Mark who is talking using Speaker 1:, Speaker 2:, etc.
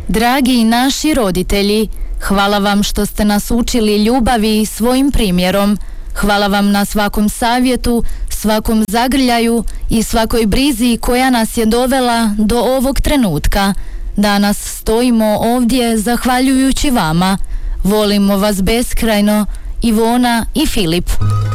Speaker 1: Dragi naši roditelji, hvala vam što ste nas učili ljubavi svojim primjerom. Hvala vam na svakom savjetu, svakom zagrljaju i svakoj brizi koja nas je dovela do ovog trenutka. Danas stojimo ovdje zahvaljujući vama. Volimo vas beskrajno, Ivona i Filip.